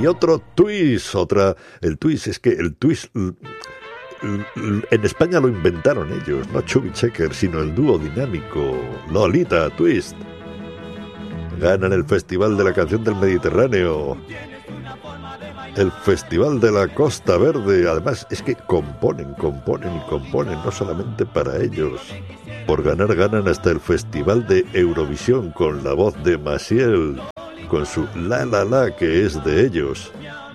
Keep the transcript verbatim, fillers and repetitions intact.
Y otro twist, otra... El twist, es que el twist... En España lo inventaron ellos, no Chubby Checker, sino el dúo dinámico Lolita Twist. Ganan el Festival de la Canción del Mediterráneo, el Festival de la Costa Verde. Además, es que componen, componen y componen, no solamente para ellos. Por ganar, ganan hasta el Festival de Eurovisión con la voz de Maciel, con su La La La, que es de ellos.